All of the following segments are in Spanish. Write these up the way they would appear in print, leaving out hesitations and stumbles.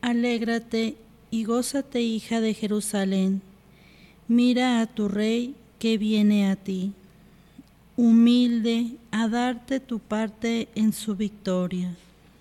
Alégrate y gózate, hija de Jerusalén. Mira a tu rey que viene a ti, humilde a darte tu parte en su victoria.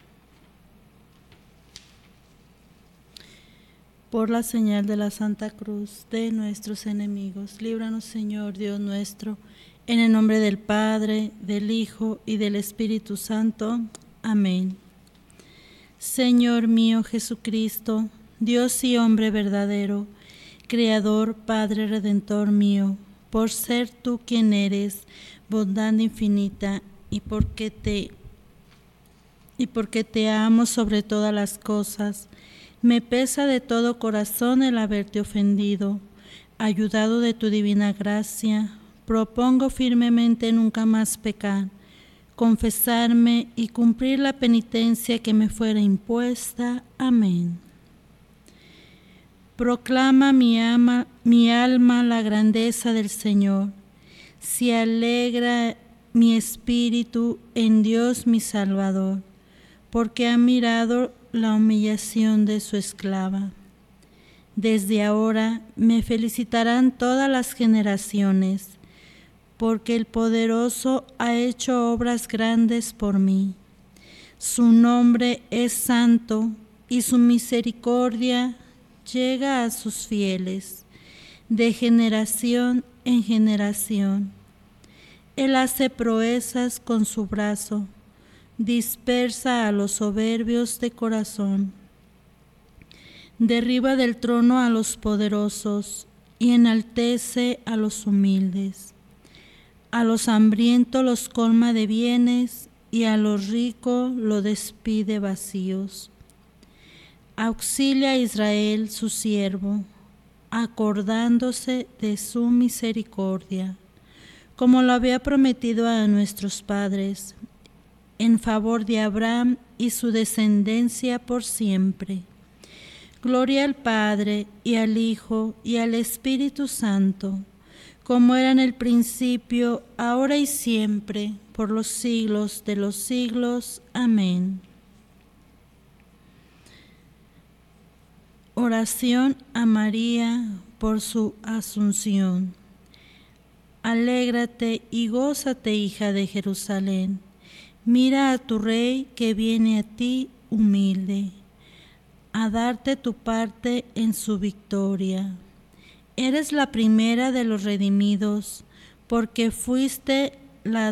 Por la señal de la Santa Cruz de nuestros enemigos, líbranos, Señor Dios nuestro, en el nombre del Padre, del Hijo y del Espíritu Santo. Amén. Señor mío Jesucristo, Dios y hombre verdadero, Creador, Padre, Redentor mío, por ser tú quien eres, bondad infinita, y porque te amo sobre todas las cosas, me pesa de todo corazón el haberte ofendido. Ayudado de tu divina gracia, propongo firmemente nunca más pecar, confesarme y cumplir la penitencia que me fuera impuesta. Amén. Proclama mi alma la grandeza del Señor. Se alegra mi espíritu en Dios mi Salvador, porque ha mirado la humillación de su esclava. Desde ahora me felicitarán todas las generaciones, porque el Poderoso ha hecho obras grandes por mí. Su nombre es santo y su misericordia llega a sus fieles, de generación en generación. Él hace proezas con su brazo, dispersa a los soberbios de corazón. Derriba del trono a los poderosos y enaltece a los humildes. A los hambrientos los colma de bienes y a los ricos lo despide vacíos. Auxilia a Israel su siervo, acordándose de su misericordia, como lo había prometido a nuestros padres, en favor de Abraham y su descendencia por siempre. Gloria al Padre, y al Hijo, y al Espíritu Santo, como era en el principio, ahora y siempre, por los siglos de los siglos. Amén. Oración a María por su asunción. Alégrate y gózate, hija de Jerusalén. Mira a tu rey que viene a ti humilde, a darte tu parte en su victoria. Eres la primera de los redimidos, porque fuiste la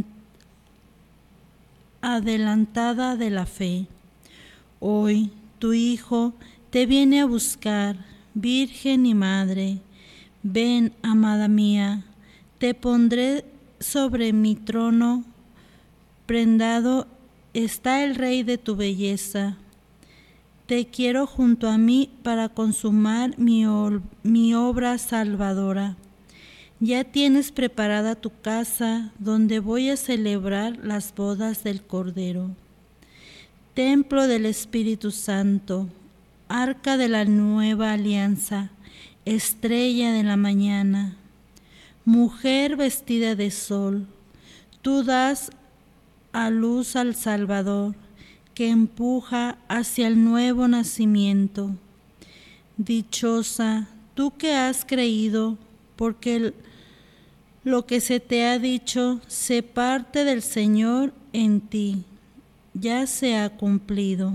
adelantada de la fe. Hoy tu Hijo te viene a buscar, Virgen y Madre. Ven, amada mía, te pondré sobre mi trono, prendado está el Rey de tu belleza. Te quiero junto a mí para consumar mi obra salvadora. Ya tienes preparada tu casa donde voy a celebrar las bodas del Cordero. Templo del Espíritu Santo, arca de la nueva alianza, estrella de la mañana, mujer vestida de sol, tú das a luz al Salvador, que empuja hacia el nuevo nacimiento. Dichosa tú que has creído, porque lo que se te ha dicho se parte del Señor en ti, ya se ha cumplido.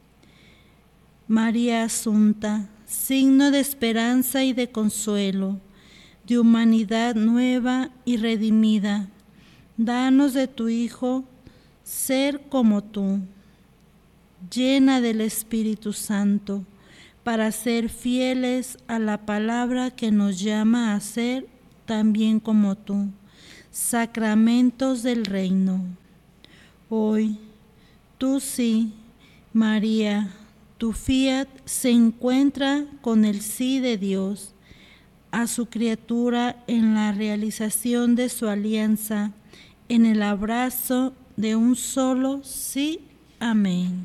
María Asunta, signo de esperanza y de consuelo, de humanidad nueva y redimida, danos de tu Hijo ser como tú, llena del Espíritu Santo, para ser fieles a la palabra que nos llama a ser también como tú, sacramentos del reino. Hoy, tú sí, María, tu fiat se encuentra con el sí de Dios, a su criatura en la realización de su alianza, en el abrazo de un solo sí. Amén.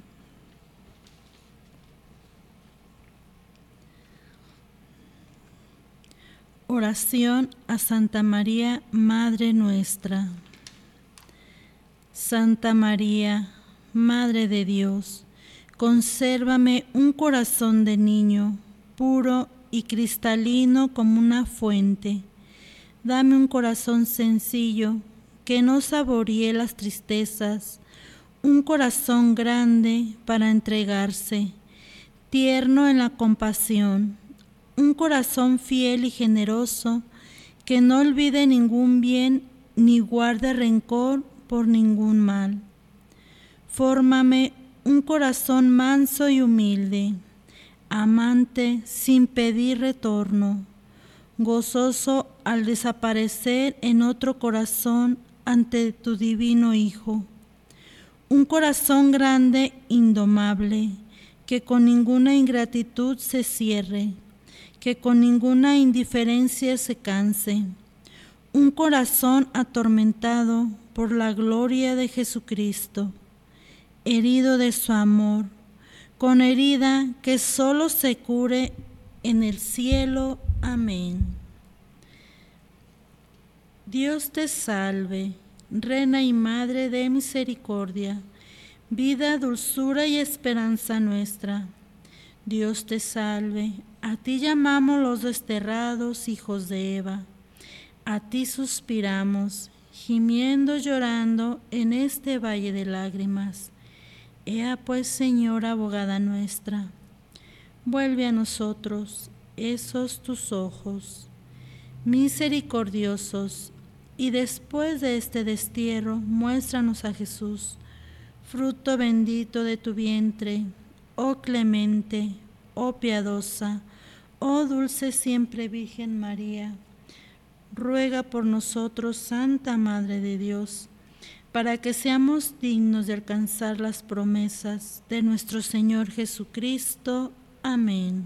Oración a Santa María, Madre nuestra. Santa María, Madre de Dios, Consérvame un corazón de niño, puro y cristalino como una fuente. Dame un corazón sencillo, que no saboree las tristezas, un corazón grande para entregarse, tierno en la compasión, un corazón fiel y generoso, que no olvide ningún bien ni guarde rencor por ningún mal. Fórmame un corazón manso y humilde, amante sin pedir retorno, gozoso al desaparecer en otro corazón ante tu divino Hijo. Un corazón grande, indomable, que con ninguna ingratitud se cierre, que con ninguna indiferencia se canse. Un corazón atormentado por la gloria de Jesucristo, herido de su amor, con herida que solo se cure en el cielo. Amén. Dios te salve, Reina y Madre de misericordia, vida, dulzura y esperanza nuestra. Dios te salve, a ti llamamos los desterrados hijos de Eva. A ti suspiramos, gimiendo, llorando en este valle de lágrimas. Ea pues, Señora, abogada nuestra, vuelve a nosotros esos tus ojos misericordiosos, y después de este destierro, muéstranos a Jesús, fruto bendito de tu vientre, oh clemente, oh piadosa, oh dulce siempre Virgen María. Ruega por nosotros, Santa Madre de Dios, para que seamos dignos de alcanzar las promesas de nuestro Señor Jesucristo. Amén.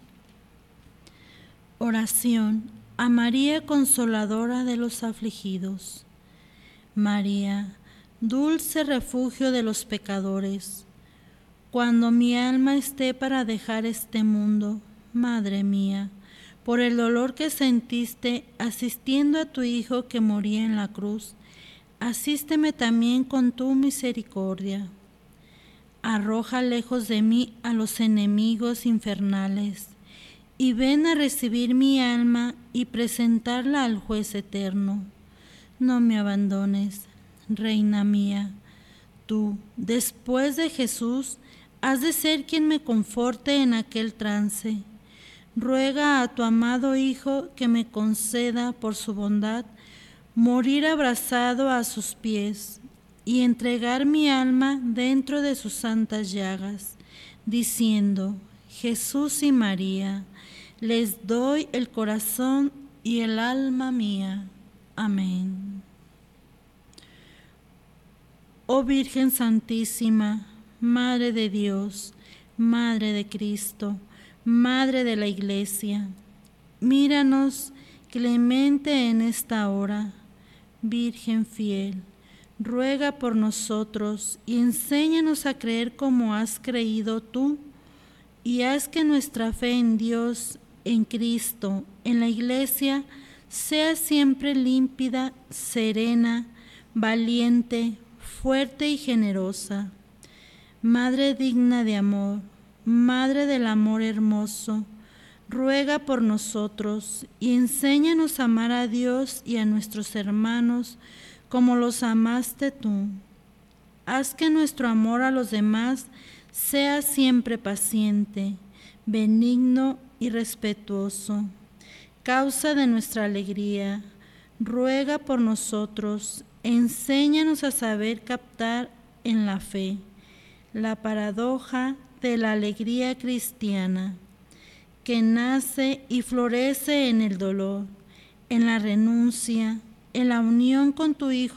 Oración a María Consoladora de los afligidos. María, dulce refugio de los pecadores, cuando mi alma esté para dejar este mundo, Madre mía, por el dolor que sentiste asistiendo a tu Hijo que moría en la cruz, asísteme también con tu misericordia. Arroja lejos de mí a los enemigos infernales, y ven a recibir mi alma y presentarla al Juez eterno. No me abandones, Reina mía. Tú, después de Jesús, has de ser quien me conforte en aquel trance. Ruega a tu amado Hijo que me conceda, por su bondad, morir abrazado a sus pies y entregar mi alma dentro de sus santas llagas, diciendo: Jesús y María, les doy el corazón y el alma mía. Amén. Oh Virgen Santísima, Madre de Dios, Madre de Cristo, Madre de la Iglesia, míranos clemente en esta hora. Virgen fiel, ruega por nosotros y enséñanos a creer como has creído tú, y haz que nuestra fe en Dios, en Cristo, en la Iglesia, sea siempre límpida, serena, valiente, fuerte y generosa. Madre digna de amor, Madre del amor hermoso, ruega por nosotros y enséñanos a amar a Dios y a nuestros hermanos como los amaste tú. Haz que nuestro amor a los demás sea siempre paciente, benigno y respetuoso. Causa de nuestra alegría, ruega por nosotros, enséñanos a saber captar en la fe la paradoja de la alegría cristiana, que nace y florece en el dolor, en la renuncia, en la unión con tu Hijo